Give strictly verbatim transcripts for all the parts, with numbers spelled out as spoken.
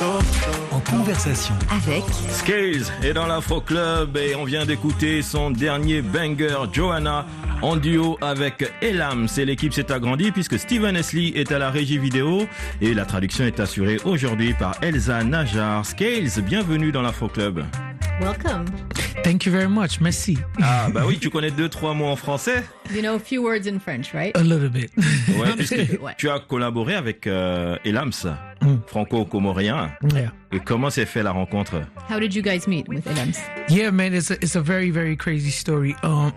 En conversation avec Scales est dans l'Afro Club et on vient d'écouter son dernier banger, Joanna, en duo avec Elam. C'est l'équipe s'est agrandie puisque Steven Esli est à la régie vidéo et la traduction est assurée aujourd'hui par Elsa Najar. Scales, bienvenue dans l'Afro Club. Welcome. Thank you very much. Merci. Ah bah oui, tu connais deux trois mots en français. You know a few words in French, right? A little bit. Ouais, puisque Ouais. tu as collaboré avec euh, Elams, Mm. franco-comorien. Yeah. Et comment s'est fait la rencontre? How did you guys meet with Elams? Yeah, man, it's a, it's a very, very crazy story. Um,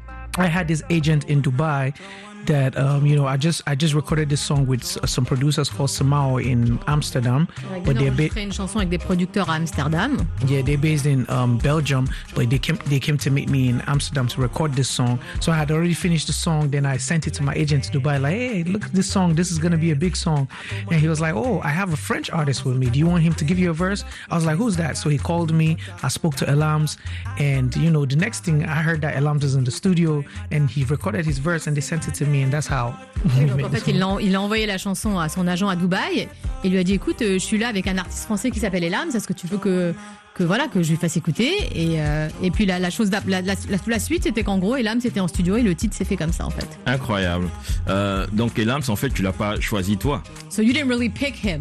I had this agent in Dubai that, um, you know, I just I just recorded this song with s- some producers called Samao in Amsterdam. But they're ba- Enregistré une chanson avec des producteurs à Amsterdam. yeah, they're based in um, Belgium, but they came they came to meet me in Amsterdam to record this song. So I had already finished the song. Then I sent it to my agent to Dubai, like, hey, look at this song. This is gonna be a big song. And he was like, oh, I have a French artist with me. Do you want him to give you a verse? I was like, who's that? So he called me. I spoke to Elams, and you know, the next thing I heard that Elams is in the studio, and he recorded his verse, and they sent it to me, and that's how. we Donc made en this fait, il song. a, il a envoyé la chanson à son agent à Dubaï et lui a dit écoute, euh, je suis là avec un artiste français qui s'appelle Elams, est-ce que tu veux que que voilà que je lui fasse écouter et euh, et puis la, la chose d'ap- la, la, la, la suite c'était qu'en gros Elams était en studio et le titre s'est fait comme ça en fait. Incroyable. Euh, donc Elams, en fait, tu l'as pas choisi toi. So you didn't really pick him.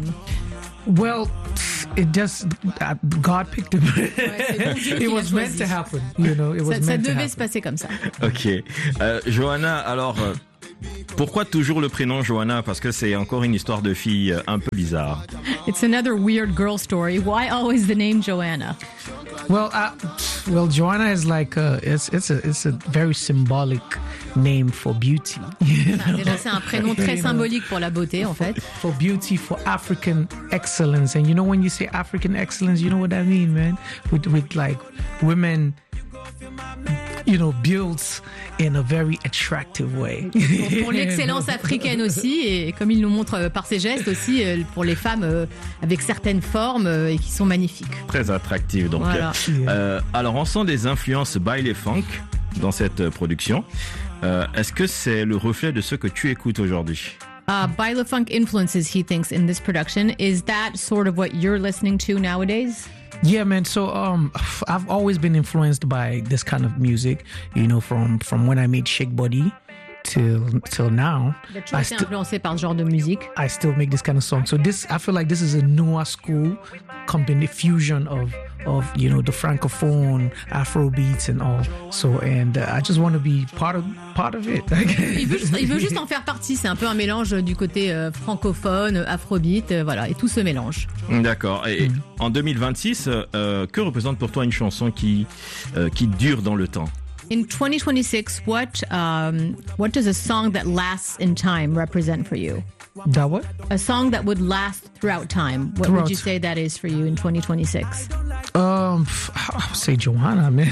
Well, it just uh, God picked him. c'est Dieu qui It l'a was meant choisi. to happen, you know. It was Ça, ça meant to devait happen. se passer comme ça. Ok. Euh, Johanna, alors, euh, pourquoi toujours le prénom Johanna? Parce que c'est encore une histoire de fille euh, un peu bizarre. It's another weird girl story. Why always the name Joanna? Well, uh, well, Joanna is like a, it's it's a it's a very symbolic name for beauty, you know? Déjà c'est un prénom très symbolique pour la beauté en fait. For beauty, for African excellence, and you know when you say African excellence, you know what I mean, man. With with like women, you know, built in a very attractive way. Pour, pour l'excellence africaine aussi, et comme il nous montre euh, par ses gestes aussi, euh, pour les femmes euh, avec certaines formes euh, et qui sont magnifiques. Très attractive, donc. Voilà. Euh, alors, on sent des influences baile et funk dans cette euh, production. Euh, Est-ce que c'est le reflet de ce que tu écoutes aujourd'hui? Uh, Baile Funk influences, he thinks, in this production. Is that sort of what you're listening to nowadays? Yeah, man. So um, I've always been influenced by this kind of music, you know, from from when I made Shake Body till till now. Tu as toujours I été still influencé par ce genre de musique. I still make this kind of song. So this, I feel like this is a newer school company fusion of of you know the francophone Afro beats and all. So and uh, I just want to be part of part of it. Il veut, juste, il veut juste en faire partie. C'est un peu un mélange du côté euh, francophone, afrobeat, euh, voilà, et tout se mélange. D'accord. Et en deux mille vingt-six, euh, que représente pour toi une chanson qui, euh, qui dure dans le temps? In twenty twenty-six, what um, what does a song that lasts in time represent for you? That what? A song that would last throughout time. What Throughout. would you say that is for you in twenty twenty-six? Um, I would say Joanna, man.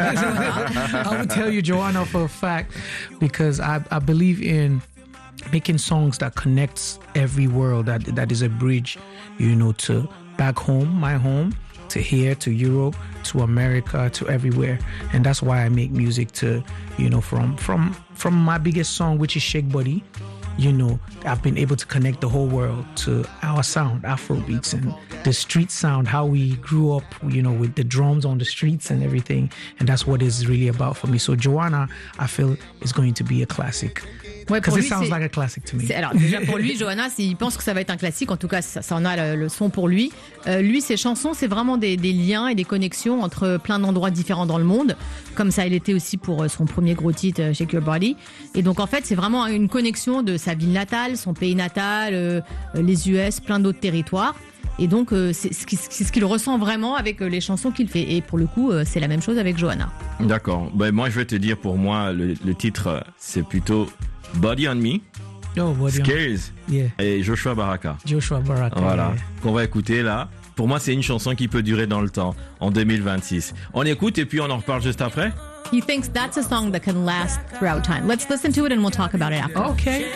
I would tell you Joanna for a fact because I I believe in making songs that connects every world, that that is a bridge, you know, to back home, my home, to here, to Europe, to America, to everywhere. And that's why I make music to, you know, from from from my biggest song, which is Shake Body. You know, I've been able to connect the whole world to our sound, Afro beats, and the street sound, how we grew up, you know, with the drums on the streets and everything. And that's what it's really about for me. So Joanna, I feel, is going to be a classic. Ouais, Because pour it lui, sounds c'est- like a classic to me. C'est- Alors déjà pour lui, Johanna, c'est- il pense que ça va être un classique. En tout cas, ça, ça en a le, le son pour lui. Euh, lui, ses chansons, c'est vraiment des, des liens et des connexions entre plein d'endroits différents dans le monde, comme ça il était aussi pour euh, son premier gros titre, euh, Shake Your Body. Et donc en fait, c'est vraiment une connexion de sa ville natale, son pays natal, euh, euh, les U S, plein d'autres territoires. Et donc euh, c'est ce qui- c'est ce qu'il ressent vraiment avec euh, les chansons qu'il fait. Et pour le coup, euh, c'est la même chose avec Johanna. D'accord. Ben, moi, je vais te dire, pour moi, le, le titre, euh, c'est plutôt Body on Me, Oh, what do you- Scales Yeah, et Joshua Baraka. Joshua Baraka. Voilà, yeah. qu'on va écouter là. Pour moi, c'est une chanson qui peut durer dans le temps, en deux mille vingt-six. On écoute et puis on en reparle juste après. He thinks that's a song that can last throughout time. Let's listen to it and we'll talk about it after. Okay.